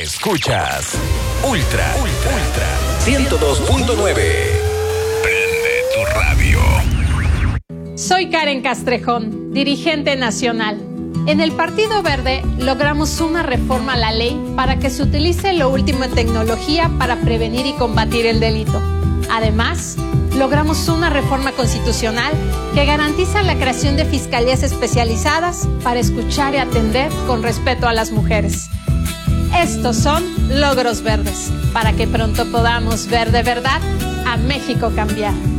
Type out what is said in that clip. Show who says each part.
Speaker 1: Escuchas Ultra 102.9. Prende tu radio.
Speaker 2: Soy Karen Castrejón, dirigente nacional. En el Partido Verde logramos una reforma a la ley para que se utilice lo último en tecnología para prevenir y combatir el delito. Además, logramos una reforma constitucional que garantiza la creación de fiscalías especializadas para escuchar y atender con respeto a las mujeres. Estos son logros verdes, para que pronto podamos ver de verdad a México cambiar.